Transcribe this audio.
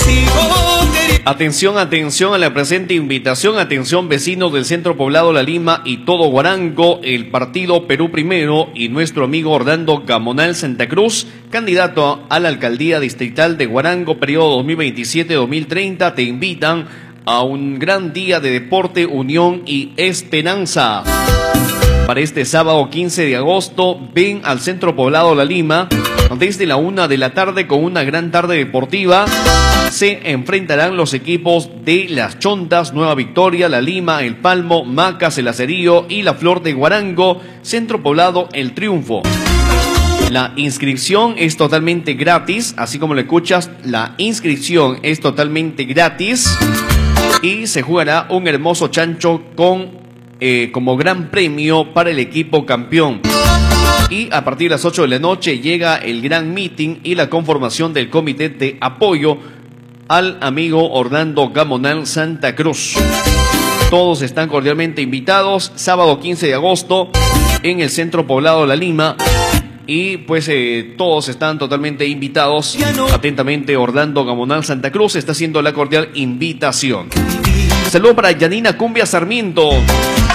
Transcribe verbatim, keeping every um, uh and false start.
Atención, atención a la presente invitación, atención vecinos del Centro Poblado La Lima y todo Guarango, el partido Perú Primero y nuestro amigo Orlando Gamonal Santa Cruz, candidato a la alcaldía distrital de Guarango, periodo dos mil veintisiete a dos mil treinta, te invitan a un gran día de deporte, unión y esperanza. Para este sábado quince de agosto, ven al Centro Poblado La Lima desde la una de la tarde con una gran tarde deportiva. Se enfrentarán los equipos de Las Chontas, Nueva Victoria, La Lima, El Palmo, Macas, El Acerío y La Flor de Guarango, Centro Poblado El Triunfo. La inscripción es totalmente gratis, así como lo escuchas, la inscripción es totalmente gratis y se jugará un hermoso chancho con eh, como gran premio para el equipo campeón. Y a partir de las ocho de la noche llega el gran meeting y la conformación del comité de apoyo al amigo Orlando Gamonal Santa Cruz. Todos están cordialmente invitados, sábado quince de agosto en el Centro Poblado La Lima. Y pues eh, todos están totalmente invitados. Atentamente, Orlando Gamonal Santa Cruz está haciendo la cordial invitación. Saludo para Yanina Cumbia Sarmiento.